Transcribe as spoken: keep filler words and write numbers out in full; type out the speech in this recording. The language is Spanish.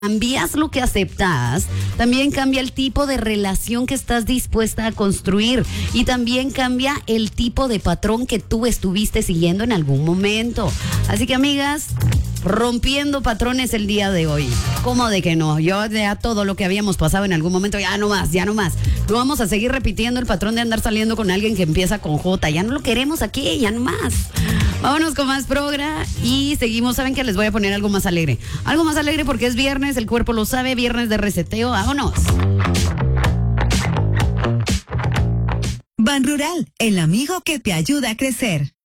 cambias lo que aceptas, también cambia el tipo de relación que estás dispuesta a construir y también cambia el tipo de patrón que tú estuviste siguiendo en algún momento. Así que, amigas, rompiendo patrones el día de hoy. ¿Cómo de que no? Yo ya todo lo que habíamos pasado en algún momento, ya no más, ya no más. No vamos a seguir repitiendo el patrón de andar saliendo con alguien que empieza con J. Ya no lo queremos aquí, ya no más. Vámonos con más progra y seguimos. Saben que les voy a poner algo más alegre. Algo más alegre porque es viernes, el cuerpo lo sabe, viernes de reseteo. Vámonos. Ban Rural, el amigo que te ayuda a crecer.